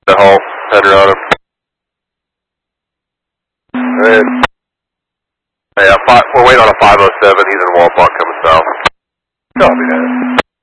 Hall, header on him. Alright. Yeah, we're waiting on a 507, he's in Walmart coming south. Copy that.